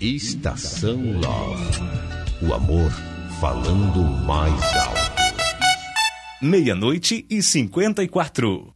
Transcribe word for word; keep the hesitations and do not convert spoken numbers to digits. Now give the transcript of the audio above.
Estação Love. O amor falando mais alto. Meia-noite e cinquenta e quatro.